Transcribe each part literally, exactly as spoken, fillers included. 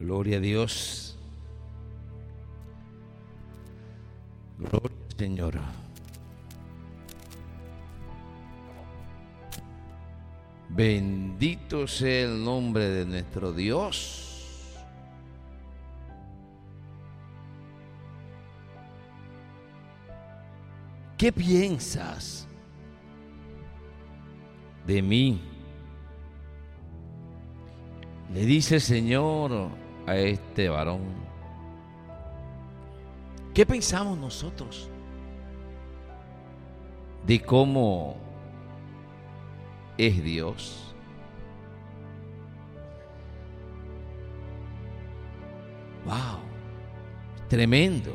Gloria a Dios. Gloria al Señor. Bendito sea el nombre de nuestro Dios. ¿Qué piensas de mí? Le dice el Señor a este varón. ¿Qué pensamos nosotros de cómo es Dios? Wow, tremendo.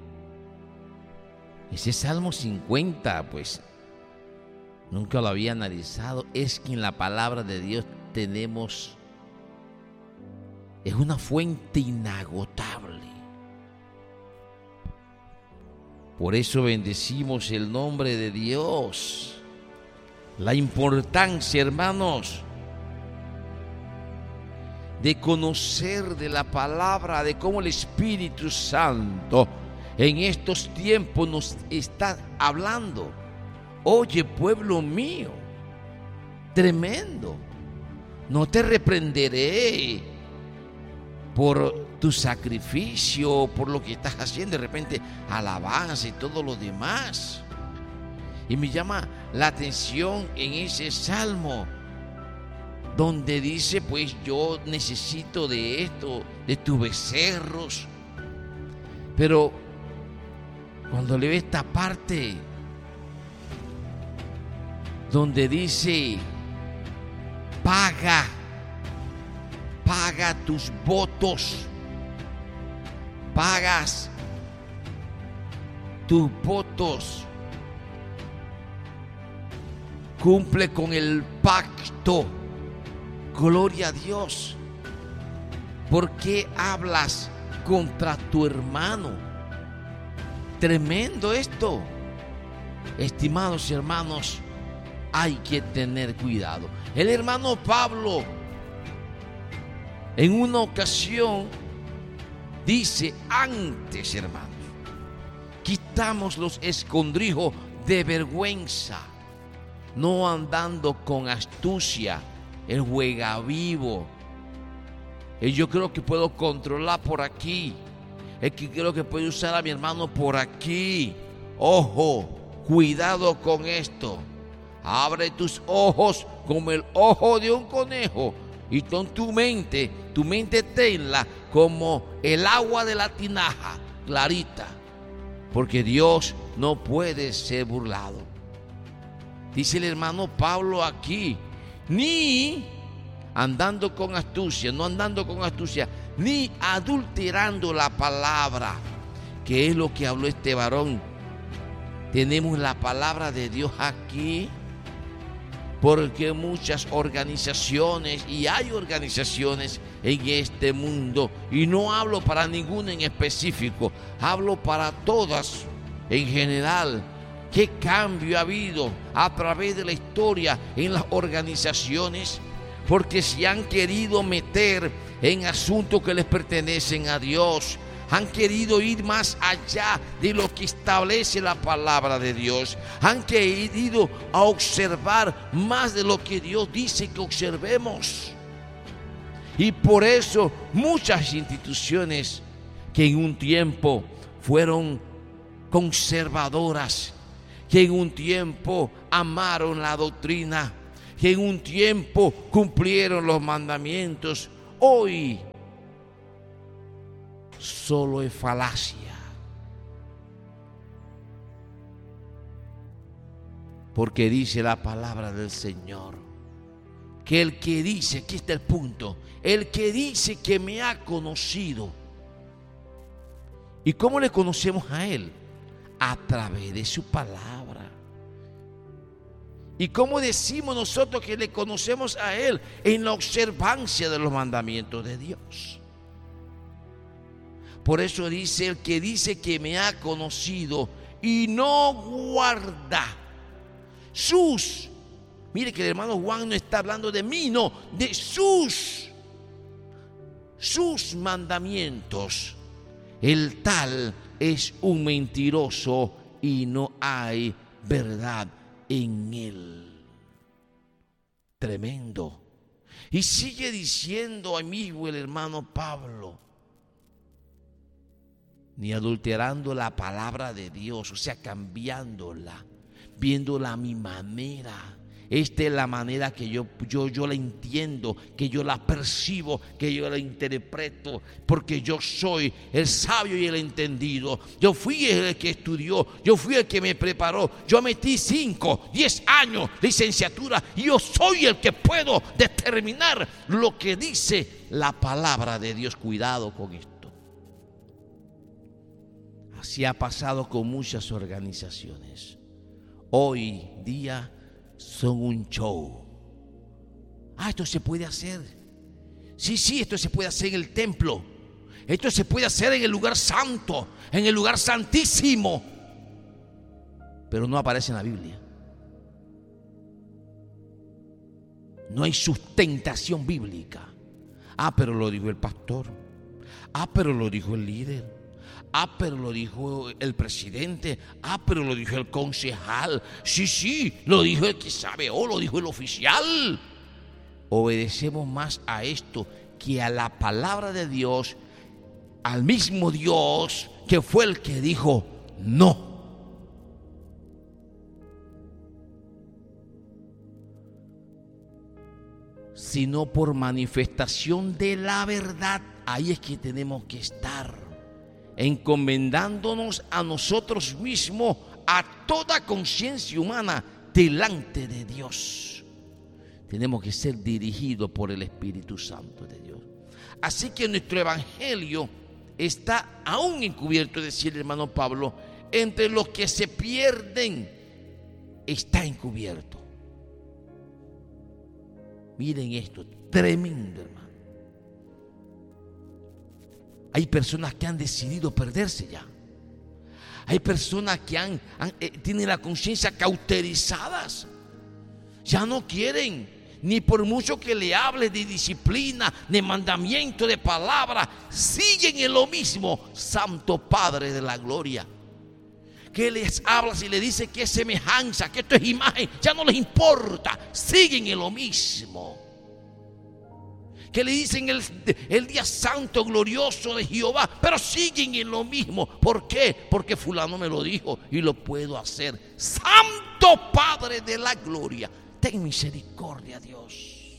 Ese Salmo cincuenta, pues nunca lo había analizado. Es que en la palabra de Dios tenemos, es una fuente inagotable. Por eso bendecimos el nombre de Dios. La importancia, hermanos, de conocer de la palabra, de cómo el Espíritu Santo en estos tiempos nos está hablando. Oye, pueblo mío, tremendo. No te reprenderé por tu sacrificio, por lo que estás haciendo, de repente alabanza y todo lo demás. Y me llama la atención en ese salmo donde dice, pues yo necesito de esto, de tus becerros. Pero cuando leo esta parte donde dice, paga, paga tus votos, pagas tus votos, cumple con el pacto. Gloria a Dios. ¿Por qué hablas contra tu hermano? Tremendo esto. Estimados hermanos, hay que tener cuidado. El hermano Pablo en una ocasión dice, antes, hermanos, quitamos los escondrijos de vergüenza, no andando con astucia, el juega vivo. Y yo creo que puedo controlar por aquí. Es que creo que puedo usar a mi hermano por aquí. Ojo, cuidado con esto. Abre tus ojos como el ojo de un conejo. Y con tu mente, tu mente tenla como el agua de la tinaja, clarita. Porque Dios no puede ser burlado. Dice el hermano Pablo aquí, ni andando con astucia, no andando con astucia, ni adulterando la palabra, que es lo que habló este varón. Tenemos la palabra de Dios aquí, porque muchas organizaciones, y hay organizaciones en este mundo, y no hablo para ninguna en específico, hablo para todas en general. ¿Qué cambio ha habido a través de la historia en las organizaciones? Porque se han querido meter en asuntos que les pertenecen a Dios. Han querido ir más allá de lo que establece la palabra de Dios. Han querido a observar más de lo que Dios dice que observemos. Y por eso muchas instituciones que en un tiempo fueron conservadoras, que en un tiempo amaron la doctrina, que en un tiempo cumplieron los mandamientos, hoy solo es falacia. Porque dice la palabra del Señor, que el que dice, aquí está el punto, el que dice que me ha conocido. ¿Y cómo le conocemos a Él? A través de su palabra. ¿Y cómo decimos nosotros que le conocemos a Él? En la observancia de los mandamientos de Dios. Por eso dice, el que dice que me ha conocido y no guarda sus, mire que el hermano Juan no está hablando de mí, no, de sus, sus mandamientos, el tal es un mentiroso y no hay verdad en él. Tremendo. Y sigue diciendo, amigo, el hermano Pablo, ni adulterando la palabra de Dios, o sea, cambiándola, viéndola a mi manera. Esta es la manera que yo, yo, yo la entiendo, que yo la percibo, que yo la interpreto, porque yo soy el sabio y el entendido. Yo fui el que estudió, yo fui el que me preparó. Yo metí cinco, diez años de licenciatura y yo soy el que puedo determinar lo que dice la palabra de Dios. Cuidado con esto. Así ha pasado con muchas organizaciones. Hoy día son un show. Ah, esto se puede hacer. Sí, sí, esto se puede hacer en el templo. Esto se puede hacer en el lugar santo, en el lugar santísimo. Pero no aparece en la Biblia. No hay sustentación bíblica. Ah, pero lo dijo el pastor. Ah, pero lo dijo el líder. Ah, pero lo dijo el presidente. Ah, pero lo dijo el concejal. Sí, sí, lo dijo el que sabe. O lo dijo el oficial. Obedecemos más a esto que a la palabra de Dios, al mismo Dios que fue el que dijo no. Sino por manifestación de la verdad. Ahí es que tenemos que estar, encomendándonos a nosotros mismos, a toda conciencia humana delante de Dios. Tenemos que ser dirigidos por el Espíritu Santo de Dios. Así que nuestro evangelio está aún encubierto, decía el hermano Pablo, entre los que se pierden, está encubierto. Miren esto, tremendo, hermano. Hay personas que han decidido perderse ya. Hay personas que han, han, eh, tienen la conciencia cauterizadas. Ya no quieren, ni por mucho que le hable de disciplina, de mandamiento, de palabra, siguen en lo mismo. Santo Padre de la gloria, que les habla y le dice que es semejanza, que esto es imagen, ya no les importa, siguen en lo mismo. Que le dicen el, el día santo glorioso de Jehová, pero siguen en lo mismo. ¿Por qué? Porque fulano me lo dijo y lo puedo hacer. Santo Padre de la gloria, ten misericordia, Dios.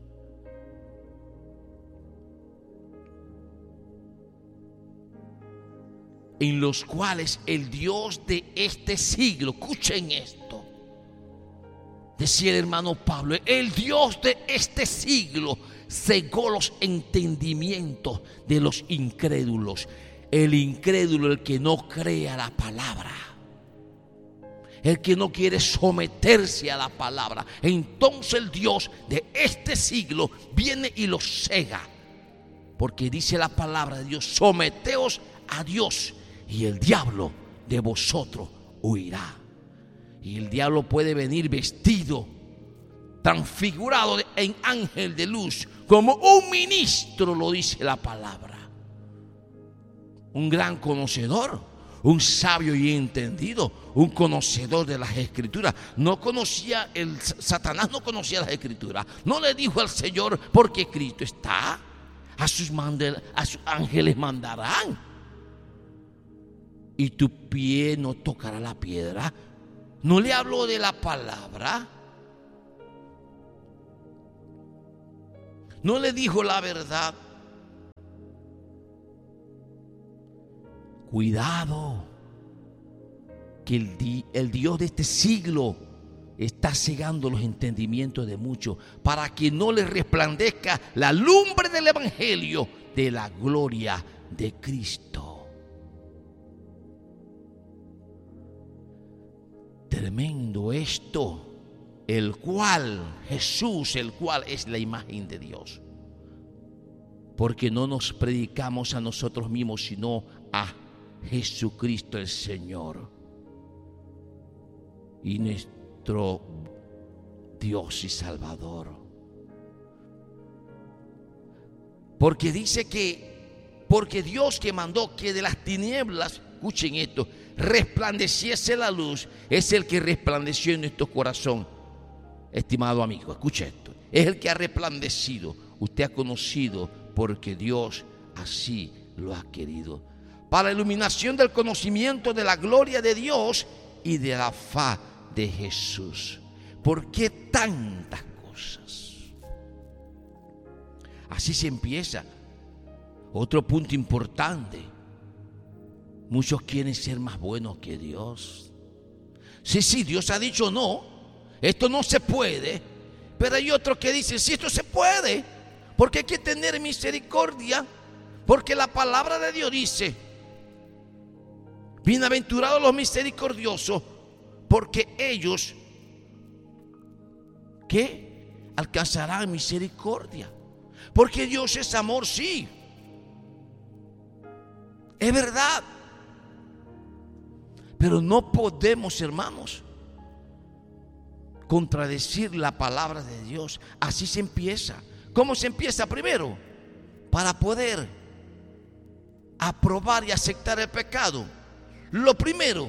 En los cuales el Dios de este siglo, escuchen esto, decía el hermano Pablo, el Dios de este siglo cegó los entendimientos de los incrédulos. El incrédulo, el que no cree a la palabra, el que no quiere someterse a la palabra. Entonces el Dios de este siglo viene y los cega, porque dice la palabra de Dios: someteos a Dios y el diablo de vosotros huirá. Y el diablo puede venir vestido, transfigurado en ángel de luz, como un ministro, lo dice la palabra. Un gran conocedor, un sabio y entendido, un conocedor de las escrituras. No conocía, el Satanás no conocía las escrituras. No le dijo al Señor: porque Cristo está, a sus, mandel, a sus ángeles mandarán, y tu pie no tocará la piedra. No le habló de la palabra. No le dijo la verdad. Cuidado, que el, di, el Dios de este siglo está cegando los entendimientos de muchos, para que no les resplandezca la lumbre del evangelio de la gloria de Cristo. Tremendo esto. El cual, Jesús, el cual es la imagen de Dios. Porque no nos predicamos a nosotros mismos, sino a Jesucristo el Señor y nuestro Dios y Salvador. Porque dice que, porque Dios que mandó que de las tinieblas, escuchen esto, resplandeciese la luz, es el que resplandeció en nuestro corazón. Estimado amigo, escuche esto, es el que ha resplandecido. Usted ha conocido porque Dios así lo ha querido. Para la iluminación del conocimiento de la gloria de Dios y de la faz de Jesús. ¿Por qué tantas cosas? Así se empieza. Otro punto importante. Muchos quieren ser más buenos que Dios. Sí, sí, Dios ha dicho no, esto no se puede. Pero hay otros que dicen, sí, esto se puede, porque hay que tener misericordia. Porque la palabra de Dios dice, bienaventurados los misericordiosos, porque ellos, ¿qué? Alcanzarán misericordia. Porque Dios es amor, sí. Es verdad. Pero no podemos, hermanos, contradecir la palabra de Dios. Así se empieza. ¿Cómo se empieza? Primero, para poder aprobar y aceptar el pecado, lo primero,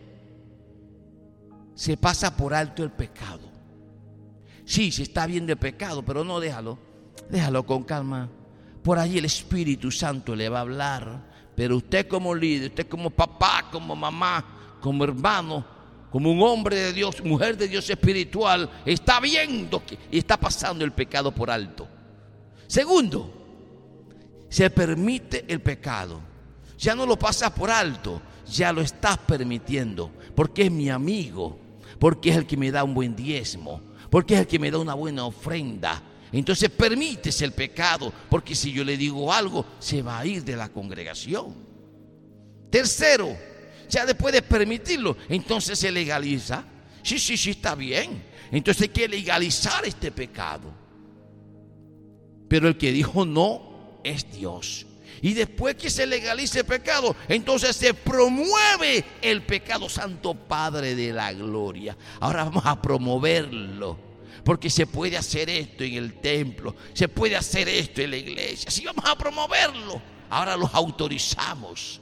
se pasa por alto el pecado. Sí, se está viendo el pecado, pero no, déjalo, déjalo con calma. Por ahí el Espíritu Santo le va a hablar. Pero usted como líder, usted como papá, como mamá, como hermano, como un hombre de Dios, mujer de Dios espiritual, está viendo que y está pasando el pecado por alto. Segundo, se permite el pecado. Ya no lo pasas por alto, ya lo estás permitiendo, porque es mi amigo, porque es el que me da un buen diezmo, porque es el que me da una buena ofrenda. Entonces permites el pecado, porque si yo le digo algo, se va a ir de la congregación. Tercero, ya después de permitirlo, entonces se legaliza. Sí, sí, sí, está bien. Entonces hay que legalizar este pecado. Pero el que dijo no es Dios. Y después que se legalice el pecado, entonces se promueve el pecado. Santo Padre de la gloria. Ahora vamos a promoverlo. Porque se puede hacer esto en el templo, se puede hacer esto en la iglesia. Sí, vamos a promoverlo. Ahora los autorizamos.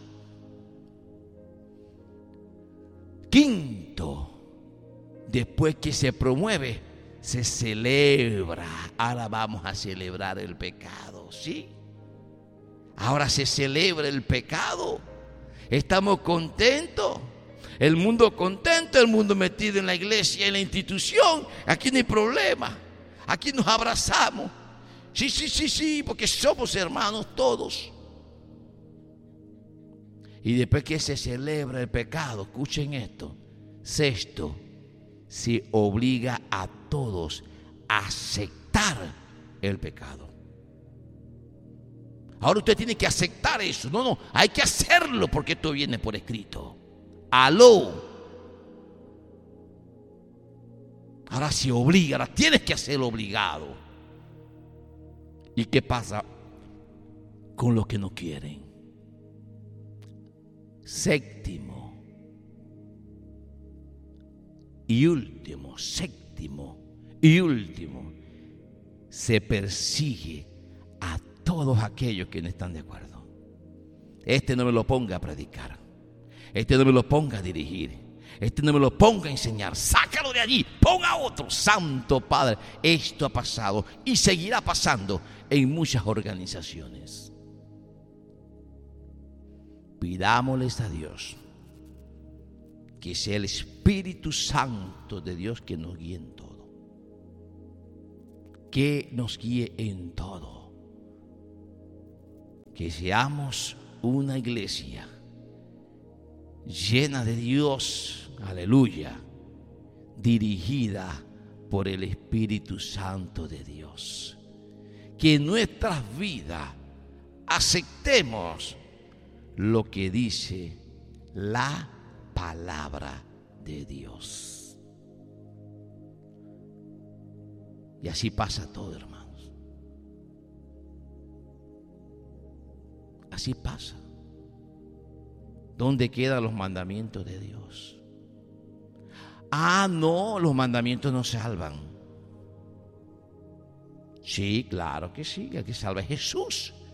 Quinto, después que se promueve, se celebra. Ahora vamos a celebrar el pecado, ¿sí? Ahora se celebra el pecado. Estamos contentos. El mundo contento, el mundo metido en la iglesia, en la institución. Aquí no hay problema. Aquí nos abrazamos. Sí, sí, sí, sí, porque somos hermanos todos. Y después que se celebra el pecado, escuchen esto. Sexto, se obliga a todos a aceptar el pecado. Ahora usted tiene que aceptar eso. No, no, hay que hacerlo porque esto viene por escrito. Aló. Ahora se obliga, ahora tienes que hacerlo obligado. ¿Y qué pasa con los que no quieren? Séptimo y último, séptimo y último, se persigue a todos aquellos que no están de acuerdo. Este no me lo ponga a predicar. Este no me lo ponga a dirigir. Este no me lo ponga a enseñar. Sácalo de allí, ponga a otro. Santo Padre, esto ha pasado y seguirá pasando en muchas organizaciones. Pidámosles a Dios que sea el Espíritu Santo de Dios que nos guíe en todo. Que nos guíe en todo. Que seamos una iglesia llena de Dios, aleluya, dirigida por el Espíritu Santo de Dios. Que en nuestras vidas aceptemos lo que dice la palabra de Dios. Y así pasa todo, hermanos. Así pasa. ¿Dónde quedan los mandamientos de Dios? Ah, no, los mandamientos no salvan. Sí, claro que sí, el que salva es Jesús.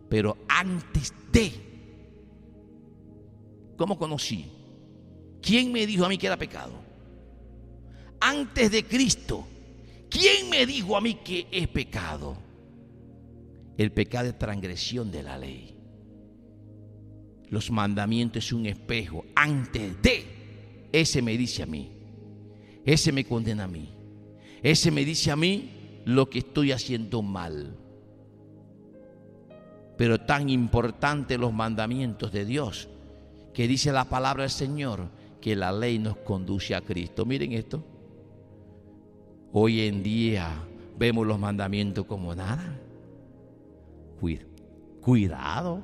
Pero antes de, ¿cómo conocí? ¿Quién me dijo a mí que era pecado? Antes de Cristo, ¿quién me dijo a mí que es pecado? El pecado es transgresión de la ley. Los mandamientos es un espejo. Antes de, ese me dice a mí, ese me condena a mí, ese me dice a mí lo que estoy haciendo mal. Pero tan importante los mandamientos de Dios, que dice la palabra del Señor, que la ley nos conduce a Cristo. Miren esto. Hoy en día vemos los mandamientos como nada. Cuidado.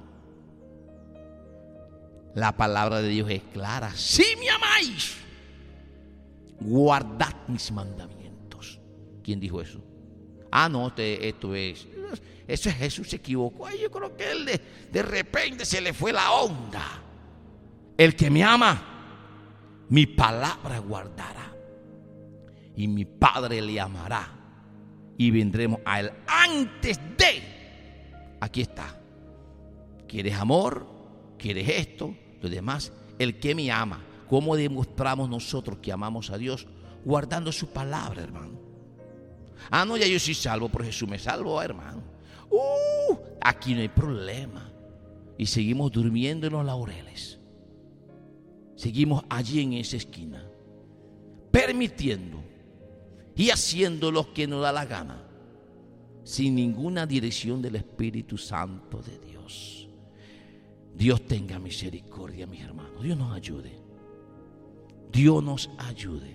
La palabra de Dios es clara. Si me amáis, guardad mis mandamientos. ¿Quién dijo eso? Ah, no, este, esto es... Eso es Jesús, se equivocó. Ay, yo creo que él de, de repente se le fue la onda. El que me ama, mi palabra guardará. Y mi Padre le amará. Y vendremos a él antes de. Aquí está. ¿Quieres amor? ¿Quieres esto? Lo demás. El que me ama. ¿Cómo demostramos nosotros que amamos a Dios? Guardando su palabra, hermano. Ah, no, ya yo soy salvo, por Jesús me salvo, hermano. Uh, aquí no hay problema. Y seguimos durmiendo en los laureles. Seguimos allí en esa esquina, permitiendo y haciendo lo que nos da la gana, sin ninguna dirección del Espíritu Santo de Dios. Dios tenga misericordia, mis hermanos. Dios nos ayude. Dios nos ayude.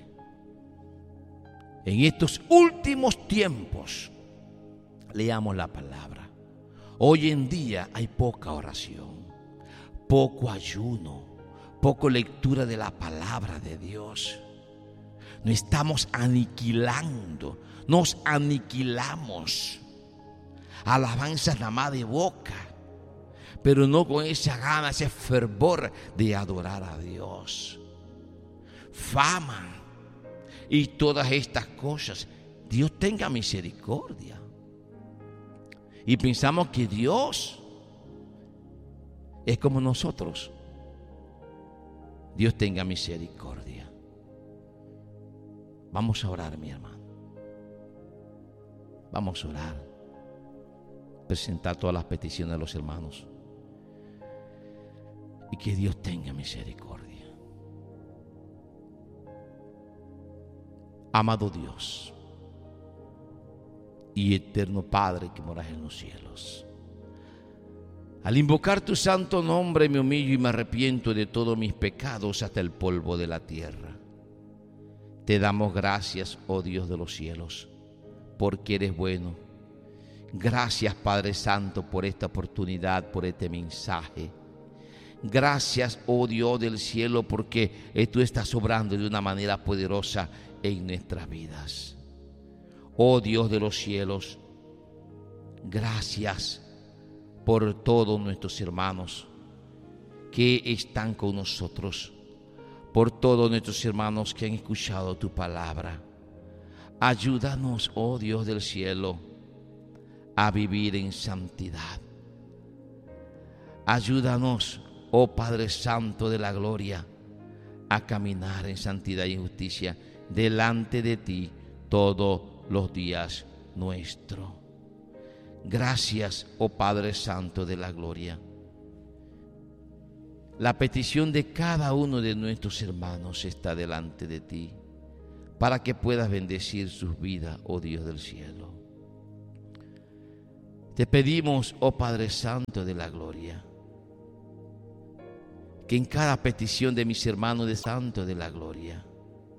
En estos últimos tiempos, leamos la palabra. Hoy en día hay poca oración, poco ayuno, poco lectura de la palabra de Dios. Nos estamos aniquilando, nos aniquilamos. Alabanzas nada más de boca, pero no con esa gana, ese fervor de adorar a Dios. Fama y todas estas cosas. Dios tenga misericordia. Y pensamos que Dios es como nosotros. Dios tenga misericordia. Vamos a orar, mi hermano. Vamos a orar. Presentar todas las peticiones de los hermanos. Y que Dios tenga misericordia. Amado Dios y eterno Padre que moras en los cielos, al invocar tu santo nombre me humillo y me arrepiento de todos mis pecados hasta el polvo de la tierra. Te damos gracias, oh Dios de los cielos, porque eres bueno. Gracias, Padre Santo, por esta oportunidad, por este mensaje. Gracias, oh Dios del cielo, porque tú estás obrando de una manera poderosa en nuestras vidas. Oh Dios de los cielos, gracias por todos nuestros hermanos que están con nosotros, por todos nuestros hermanos que han escuchado tu palabra. Ayúdanos, oh Dios del cielo, a vivir en santidad. Ayúdanos, oh Padre Santo de la gloria, a caminar en santidad y justicia delante de ti todos los días nuestros. Gracias, oh Padre Santo de la gloria. La petición de cada uno de nuestros hermanos está delante de ti, para que puedas bendecir sus vidas, oh Dios del cielo. Te pedimos, oh Padre Santo de la gloria, que en cada petición de mis hermanos de Santo de la gloria,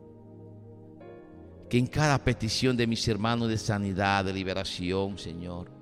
que en cada petición de mis hermanos de sanidad, de liberación, Señor,